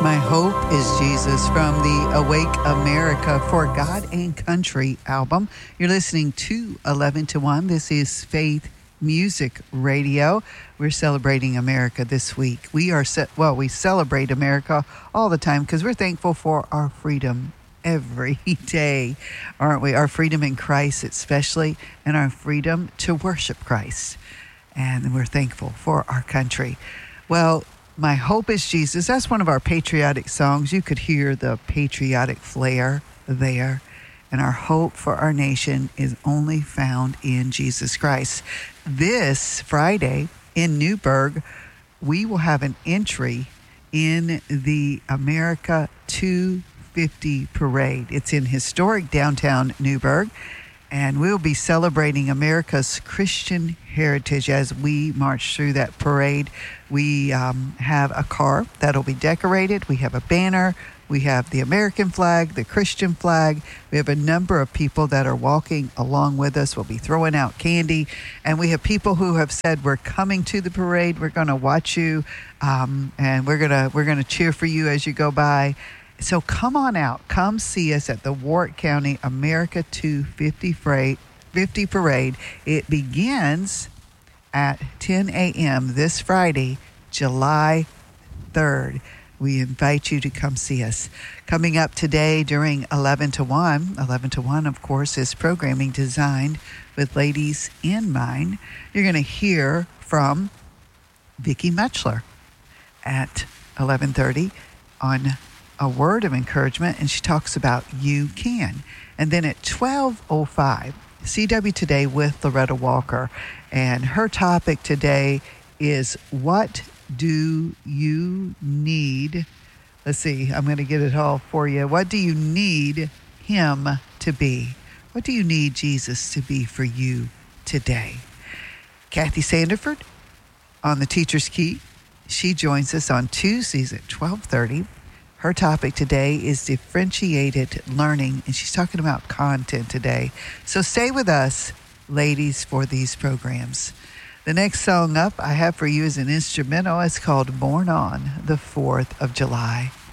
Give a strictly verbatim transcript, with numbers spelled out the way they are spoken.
My Hope is Jesus from the Awake America for God and Country album. You're listening to eleven to one. This is Faith Music Radio. We're celebrating America this week. We are, ce- well, we celebrate America all the time because we're thankful for our freedom every day, aren't we? Our freedom in Christ especially, and our freedom to worship Christ. And we're thankful for our country. Well, My Hope is Jesus. That's one of our patriotic songs. You could hear the patriotic flair there. And our hope for our nation is only found in Jesus Christ. This Friday in Newburgh, we will have an entry in the America two fifty parade. It's in historic downtown Newburgh. And we'll be celebrating America's Christian heritage as we march through that parade. We um, have a car that'll be decorated. We have a banner. We have the American flag, the Christian flag. We have a number of people that are walking along with us. We'll be throwing out candy. And we have people who have said, we're coming to the parade. We're going to watch you. Um, and we're going to we're going to cheer for you as you go by. So come on out. Come see us at the Warwick County America two fifty Parade. It begins at ten a.m. this Friday, July third. We invite you to come see us. Coming up today during eleven to one. eleven to one, of course, is programming designed with ladies in mind. You're going to hear from Vicki Mutchler at eleven thirty on a word of encouragement, and she talks about You Can. And then at twelve oh five, C W Today with Loretta Walker, and her topic today is what do you need? Let's see, I'm going to get it all for you. What do you need him to be? What do you need Jesus to be for you today? Kathy Sandiford on the Teacher's Key. She joins us on Tuesdays at twelve thirty. Her topic today is differentiated learning, and she's talking about content today. So stay with us, ladies, for these programs. The next song up I have for you is an instrumental. It's called Born on the fourth of July.